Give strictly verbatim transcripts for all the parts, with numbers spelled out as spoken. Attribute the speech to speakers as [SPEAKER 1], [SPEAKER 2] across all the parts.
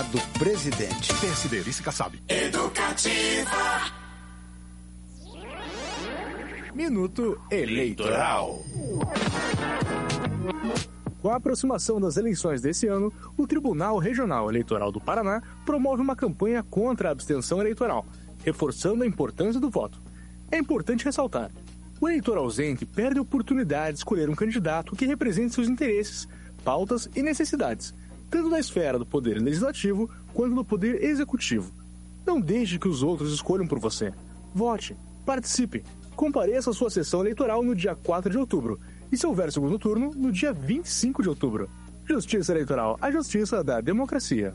[SPEAKER 1] do presidente.
[SPEAKER 2] P S D, Lícica sabe.
[SPEAKER 3] Educativa.
[SPEAKER 1] Minuto Eleitoral. Com a aproximação das eleições desse ano, o Tribunal Regional Eleitoral do Paraná promove uma campanha contra a abstenção eleitoral, reforçando a importância do voto. É importante ressaltar: o eleitor ausente perde a oportunidade de escolher um candidato que represente seus interesses, pautas e necessidades, tanto na esfera do poder legislativo quanto do poder executivo. Não deixe que os outros escolham por você. Vote, participe, compareça à sua sessão eleitoral no dia quatro de outubro e, se houver segundo turno, no dia vinte e cinco de outubro. Justiça Eleitoral, a justiça da democracia.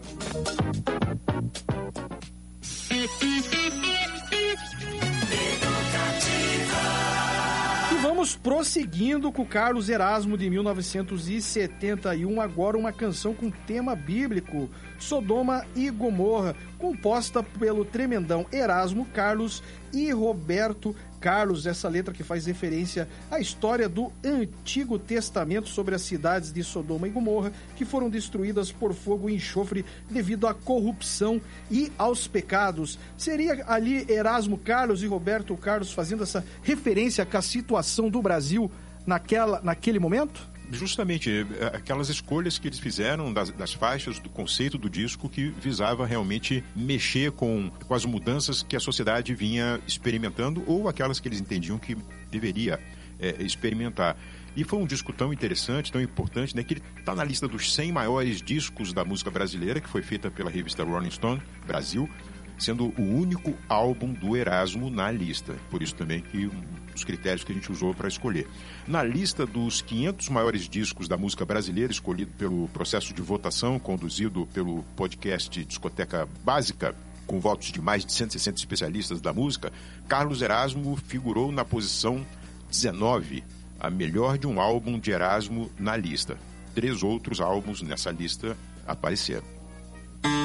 [SPEAKER 4] E vamos prosseguindo com Carlos Erasmo, de mil novecentos e setenta e um, agora uma canção com tema bíblico, Sodoma e Gomorra, composta pelo tremendão Erasmo Carlos e Roberto Carlos. Essa letra que faz referência à história do Antigo Testamento sobre as cidades de Sodoma e Gomorra, que foram destruídas por fogo e enxofre devido à corrupção e aos pecados. Seria ali Erasmo Carlos e Roberto Carlos fazendo essa referência com a situação do Brasil naquela, naquele momento?
[SPEAKER 2] Justamente, aquelas escolhas que eles fizeram das, das faixas, do conceito do disco, que visava realmente mexer com, com as mudanças que a sociedade vinha experimentando, ou aquelas que eles entendiam que deveria é, experimentar. E foi um disco tão interessante, tão importante, né, que ele está na lista dos cem maiores discos da música brasileira, que foi feita pela revista Rolling Stone Brasil, sendo o único álbum do Erasmo na lista. Por isso também que um dos critérios que a gente usou para escolher. Na lista dos quinhentos maiores discos da música brasileira, escolhido pelo processo de votação conduzido pelo podcast Discoteca Básica, com votos de mais de cento e sessenta especialistas da música, Carlos Erasmo figurou na posição dezenove, a melhor de um álbum de Erasmo na lista. Três outros álbuns nessa lista apareceram.